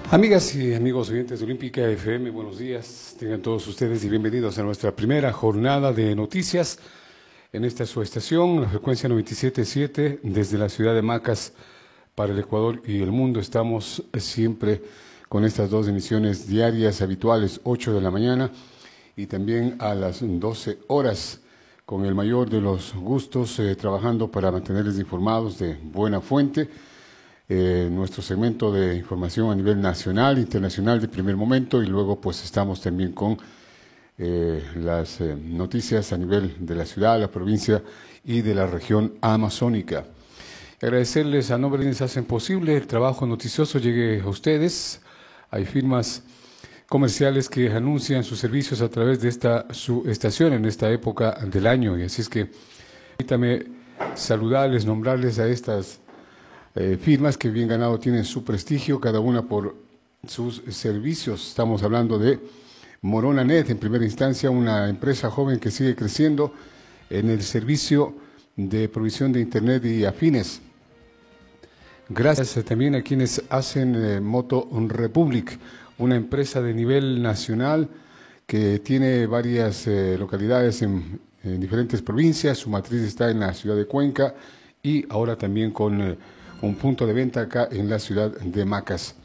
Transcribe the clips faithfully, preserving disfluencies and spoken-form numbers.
Amigas y amigos oyentes de Olímpica F M, buenos días. Tengan todos ustedes y bienvenidos a nuestra primera jornada de noticias en esta su estación, la frecuencia noventa y siete punto siete, desde la ciudad de Macas para el Ecuador y el mundo. Estamos siempre con estas dos emisiones diarias habituales, ocho de la mañana y también a las doce horas, con el mayor de los gustos, eh, trabajando para mantenerles informados de buena fuente. Eh, nuestro segmento de información a nivel nacional, internacional de primer momento, y luego pues estamos también con eh, las eh, noticias a nivel de la ciudad, la provincia y de la región amazónica. Agradecerles a nombre de quienes hacen posible el trabajo noticioso llegue a ustedes. Hay firmas comerciales que anuncian sus servicios a través de esta su estación en esta época del año, y así es que permítame saludarles, nombrarles a estas Eh, firmas que bien ganado tienen su prestigio, cada una por sus servicios. Estamos hablando de Moronanet, en primera instancia, una empresa joven que sigue creciendo en el servicio de provisión de Internet y afines. Gracias también a quienes hacen eh, Moto Republic, una empresa de nivel nacional que tiene varias eh, localidades en, en diferentes provincias. Su matriz está en la ciudad de Cuenca y ahora también con Eh, un punto de venta acá en la ciudad de Macas.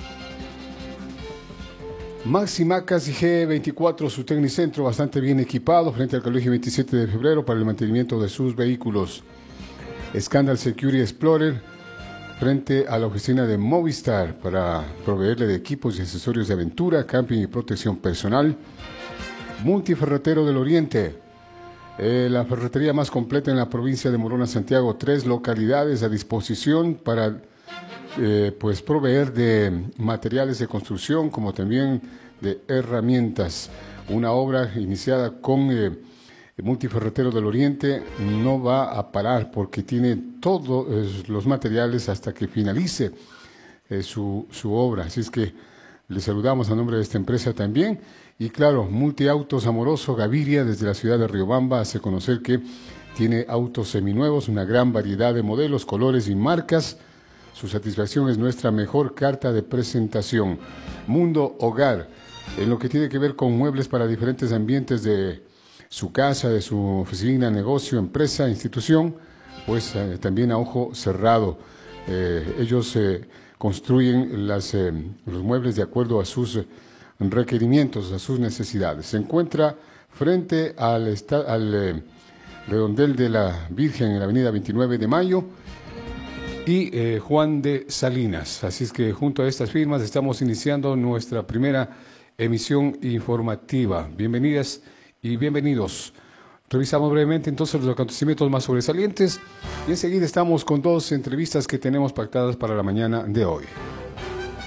Maxi Macas y G veinticuatro, su tecnicentro bastante bien equipado frente al Colegio veintisiete de febrero para el mantenimiento de sus vehículos. Scandal Security Explorer frente a la oficina de Movistar para proveerle de equipos y accesorios de aventura, camping y protección personal. Multiferretero del Oriente. Eh, la ferretería más completa en la provincia de Morona, Santiago, tres localidades a disposición para eh, pues proveer de materiales de construcción como también de herramientas. Una obra iniciada con eh, Multiferretero del Oriente no va a parar porque tiene todos eh, los materiales hasta que finalice eh, su, su obra. Así es que les saludamos a nombre de esta empresa también. Y claro, Multiautos Amoroso Gaviria, desde la ciudad de Riobamba, hace conocer que tiene autos seminuevos, una gran variedad de modelos, colores y marcas. Su satisfacción es nuestra mejor carta de presentación. Mundo Hogar, en lo que tiene que ver con muebles para diferentes ambientes de su casa, de su oficina, negocio, empresa, institución, pues eh, también a ojo cerrado. Eh, ellos eh, construyen las, eh, los muebles de acuerdo a sus eh, requerimientos, a sus necesidades. Se encuentra frente al, al eh, redondel de la Virgen en la avenida veintinueve de mayo y eh, Juan de Salinas. Así es que junto a estas firmas estamos iniciando nuestra primera emisión informativa. Bienvenidas y bienvenidos. Revisamos brevemente entonces los acontecimientos más sobresalientes y enseguida estamos con dos entrevistas que tenemos pactadas para la mañana de hoy.